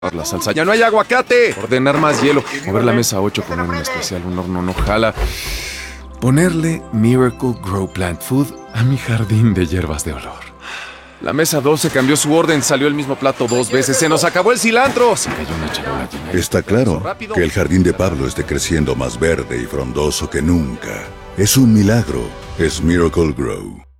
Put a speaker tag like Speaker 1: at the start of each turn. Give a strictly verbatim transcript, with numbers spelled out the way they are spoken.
Speaker 1: La salsa. ¡Ya no hay aguacate! Ordenar más hielo. Mover la mesa ocho con un especial. Un horno no jala. Ponerle Miracle Grow Plant Food a mi jardín de hierbas de olor. La mesa doce cambió su orden. Salió el mismo plato dos veces. ¡Se nos acabó el cilantro! Se cayó una charola llena.
Speaker 2: Está claro que el jardín de Pablo esté creciendo más verde y frondoso que nunca. Es un milagro. Es Miracle Grow.